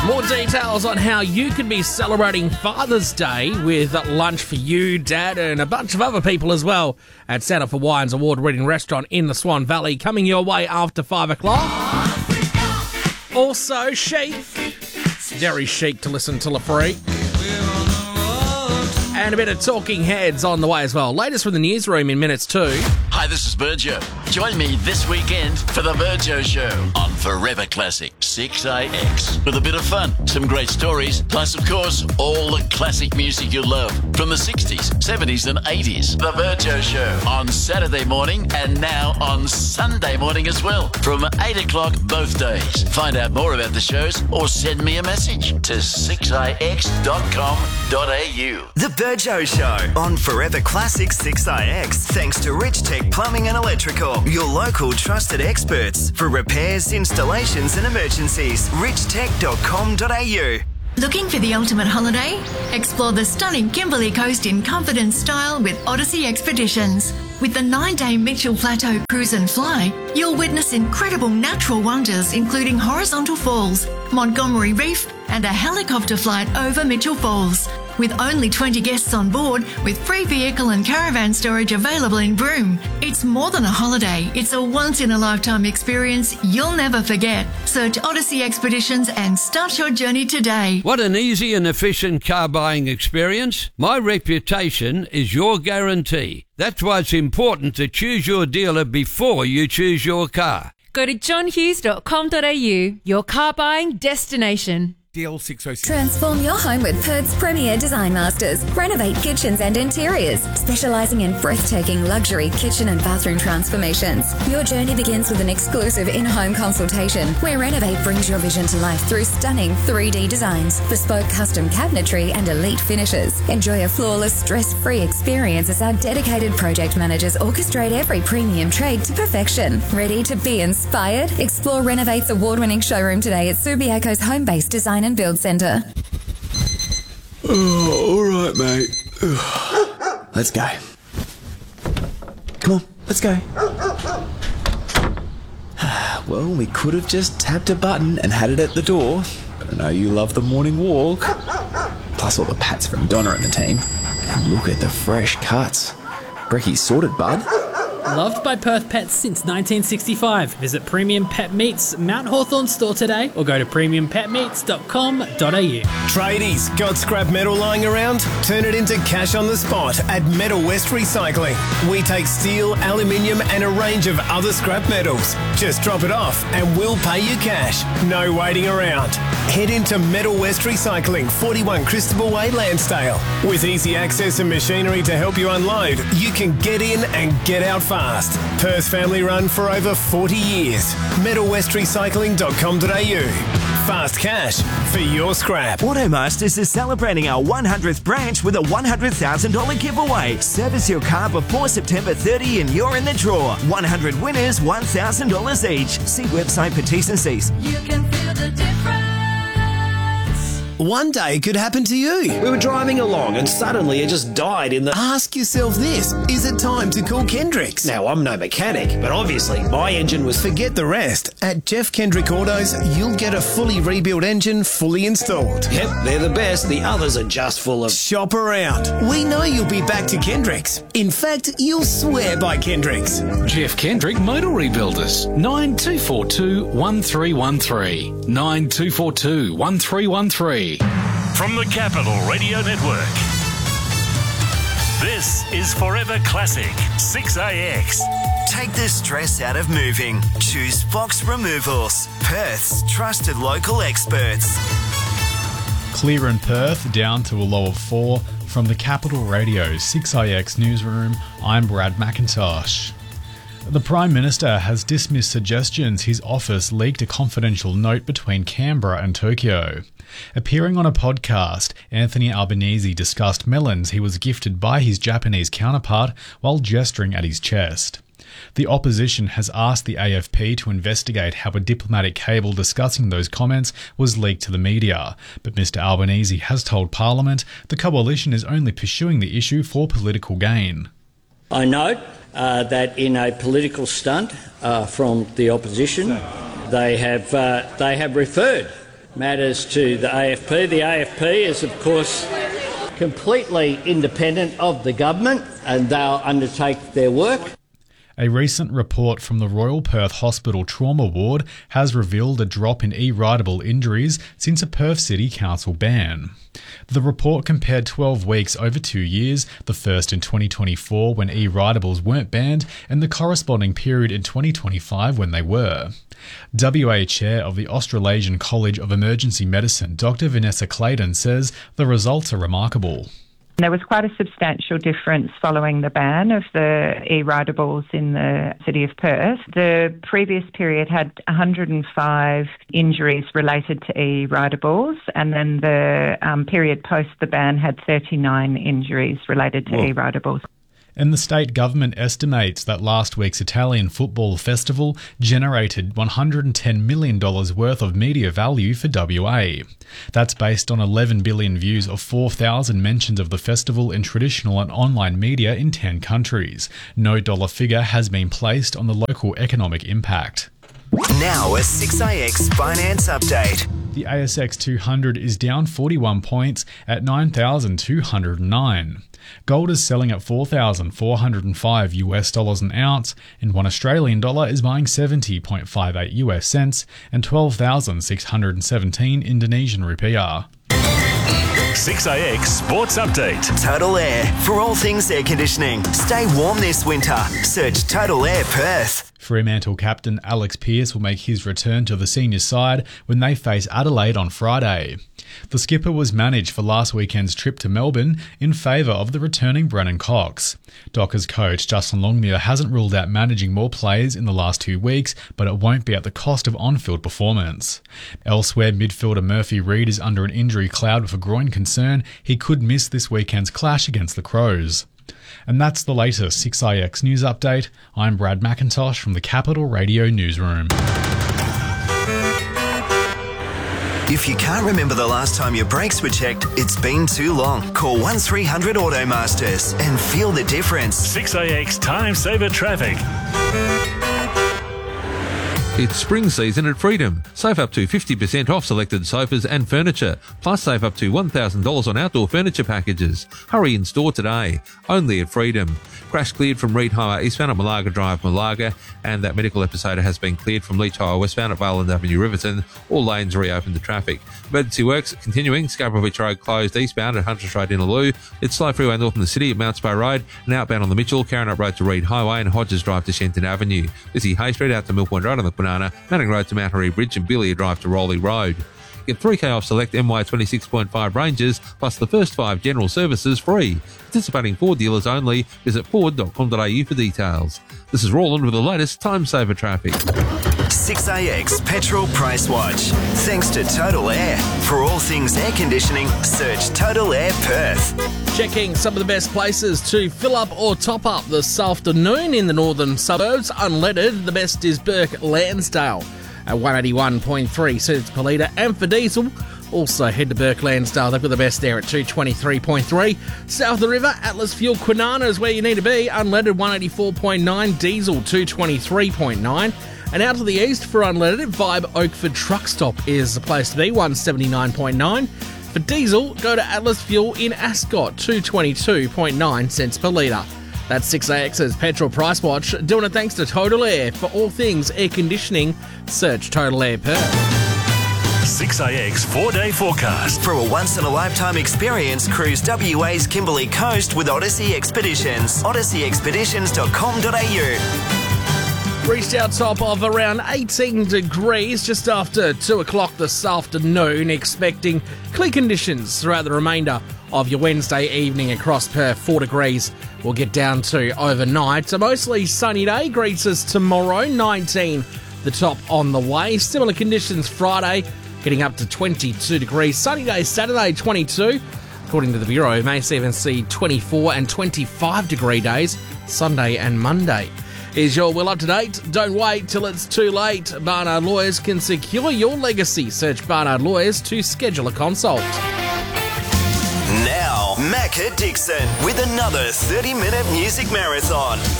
More details on how you can be celebrating Father's Day with lunch for you, Dad, and a bunch of other people as well at Santa for Wine's award-winning restaurant in the Swan Valley, coming your way after 5 o'clock. Also, chic. Very chic to listen to LaFree. And a bit of Talking Heads on the way as well. Latest from the newsroom in minutes too. Hi, this is Virgio. Join me this weekend for the Virgio Show on Forever Classic 6AX. With a bit of fun, some great stories, plus, of course, all the classic music you love from the 60s, 70s and 80s. The Virgio Show on Saturday morning and now on Sunday morning as well from 8 o'clock both days. Find out more about the shows or send me a message to 6ix.com.au. The Virgio Show on Forever Classic 6ix. Thanks to Rich Tech Plumbing and Electrical, your local trusted experts for repairs, installations and emergencies. richtech.com.au. Looking for the ultimate holiday? Explore the stunning Kimberley Coast in comfort and style with Odyssey Expeditions. With the 9-day Mitchell Plateau Cruise and Fly, you'll witness incredible natural wonders including horizontal falls, Montgomery Reef and a helicopter flight over Mitchell Falls. With only 20 guests on board, with free vehicle and caravan storage available in Broome. It's more than a holiday, it's a once-in-a-lifetime experience you'll never forget. Search Odyssey Expeditions and start your journey today. What an easy and efficient car buying experience. My reputation is your guarantee. That's why it's important to choose your dealer before you choose your car. Go to johnhughes.com.au, your car buying destination. DL606. Transform your home with Perth's premier design masters. Renovate kitchens and interiors, specialising in breathtaking luxury kitchen and bathroom transformations. Your journey begins with an exclusive in-home consultation where Renovate brings your vision to life through stunning 3D designs, bespoke custom cabinetry and elite finishes. Enjoy a flawless, stress-free experience as our dedicated project managers orchestrate every premium trade to perfection. Ready to be inspired? Explore Renovate's award-winning showroom today at Subiaco's home-based design and build centre. Oh, all right, mate. Let's go. Come on, let's go. Well, we could have just tapped a button and had it at the door, but I know you love the morning walk. Plus all the pats from Donna and the team. And look at the fresh cuts. Brecky's sorted, bud. Loved by Perth pets since 1965. Visit Premium Pet Meats Mount Hawthorn store today or go to premiumpetmeats.com.au. Tradies, got scrap metal lying around? Turn it into cash on the spot at Metal West Recycling. We take steel, aluminium and a range of other scrap metals. Just drop it off and we'll pay you cash. No waiting around. Head into Metal West Recycling, 41 Christabel Way, Lansdale. With easy access and machinery to help you unload, you can get in and get out fast. Perth family run for over 40 years. metalwestrecycling.com.au. Fast cash for your scrap. Automasters is celebrating our 100th branch with a $100,000 giveaway. Service your car before September 30 and you're in the draw. 100 winners, $1,000 each. See website for T's and C's. You can feel the difference. One day could happen to you. We were driving along and suddenly it just died in the... Ask yourself this, is it time to call Kendricks? Now, I'm no mechanic, but obviously my engine was... Forget the rest. At Jeff Kendrick Autos, you'll get a fully rebuilt engine fully installed. Yep, they're the best. The others are just full of... Shop around. We know you'll be back to Kendricks. In fact, you'll swear by Kendricks. Jeff Kendrick Motor Rebuilders. 9242 1313. 9242 1313. From the Capital Radio Network, this is Forever Classic 6AX. Take the stress out of moving. Choose Fox Removals, Perth's trusted local experts. Clear in Perth, down to a low of 4. From the Capital Radio 6IX newsroom, I'm Brad McIntosh. The Prime Minister has dismissed suggestions his office leaked a confidential note between Canberra and Tokyo. Appearing on a podcast, Anthony Albanese discussed melons he was gifted by his Japanese counterpart while gesturing at his chest. The opposition has asked the AFP to investigate how a diplomatic cable discussing those comments was leaked to the media, but Mr Albanese has told Parliament the coalition is only pursuing the issue for political gain. I note that in a political stunt from the opposition, they have referred matters to the AFP. The AFP is, of course, completely independent of the government, and they'll undertake their work. A recent report from the Royal Perth Hospital Trauma Ward has revealed a drop in e-ridable injuries since a Perth City Council ban. The report compared 12 weeks over 2 years, the first in 2024 when e-ridables weren't banned and the corresponding period in 2025 when they were. WA Chair of the Australasian College of Emergency Medicine, Dr. Vanessa Clayton, says the results are remarkable. There was quite a substantial difference following the ban of the e-ridables in the city of Perth. The previous period had 105 injuries related to e-ridables, and then the period post the ban had 39 injuries related to e-ridables. And the state government estimates that last week's Italian football festival generated $110 million worth of media value for WA. That's based on 11 billion views of 4,000 mentions of the festival in traditional and online media in 10 countries. No dollar figure has been placed on the local economic impact. Now a 6IX finance update. The ASX 200 is down 41 points at 9,209. Gold is selling at $4,405 an ounce, and $1 Australian dollar is buying 70.58 US cents and 12,617 Indonesian rupiah. 6AX Sports Update. Total Air. For all things air conditioning, stay warm this winter. Search Total Air Perth. Fremantle captain Alex Pearce will make his return to the senior side when they face Adelaide on Friday. The skipper was managed for last weekend's trip to Melbourne in favour of the returning Brennan Cox. Dockers coach Justin Longmuir hasn't ruled out managing more players in the last 2 weeks, but it won't be at the cost of on-field performance. Elsewhere, midfielder Murphy Reid is under an injury cloud with a groin concern. He could miss this weekend's clash against the Crows. And that's the latest 6IX News Update. I'm Brad McIntosh from the Capital Radio Newsroom. If you can't remember the last time your brakes were checked, it's been too long. Call 1300 Automasters and feel the difference. 6AX Time Saver Traffic. It's spring season at Freedom. Save up to 50% off selected sofas and furniture, plus save up to $1,000 on outdoor furniture packages. Hurry in store today, only at Freedom. Crash cleared from Reed Highway eastbound at Malaga Drive, Malaga, and that medical episode has been cleared from Leach Highway westbound at Valeland Avenue, Riverton. All lanes reopened to traffic. Emergency works continuing. Scarborough Beach Road closed eastbound at Huntress Road in Innaloo. It's slow freeway north in the city at Mount Spey Road and outbound on the Mitchell, Carrinup Road to Reed Highway and Hodges Drive to Shenton Avenue. Busy Hay Street out to Mill Point Road on the Banana, Manning Road to Mount Harry Bridge and Billy Drive to Rowley Road. Get 3K off select MY 26.5 ranges, plus the first 5 general services free. Participating Ford dealers only. Visit Ford.com.au for details. This is Roland with the latest time saver traffic. 6AX Petrol Price Watch. Thanks to Total Air. For all things air conditioning, search Total Air Perth. Checking some of the best places to fill up or top up this afternoon in the northern suburbs. Unleaded, the best is Burke Lansdale at 181.3 cents per litre. And for diesel, also head to Burke Lansdale. They've got the best there at 223.3. South of the river, Atlas Fuel Kwinana is where you need to be. Unleaded 184.9, diesel 223.9. And out to the east for unleaded, Vibe Oakford Truck Stop is the place to be, 179.9. For diesel, go to Atlas Fuel in Ascot, 222.9 cents per litre. That's 6AX's Petrol Price Watch, doing it thanks to Total Air. For all things air conditioning, search Total Air Perth. 6AX 4-day forecast. For a once-in-a-lifetime experience, cruise WA's Kimberley Coast with Odyssey Expeditions. odysseyexpeditions.com.au. Reached our top of around 18 degrees just after 2 o'clock this afternoon, expecting clear conditions throughout the remainder of your Wednesday evening across Perth. 4 degrees we'll get down to overnight. A mostly sunny day greets us tomorrow, 19 the top on the way. Similar conditions Friday, getting up to 22 degrees. Sunny day Saturday, 22. According to the Bureau, we may even see 24 and 25 degree days Sunday and Monday. Is your will up to date? Don't wait till it's too late. Barnard Lawyers can secure your legacy. Search Barnard Lawyers to schedule a consult. Now, Macca Dixon with another 30-minute music marathon.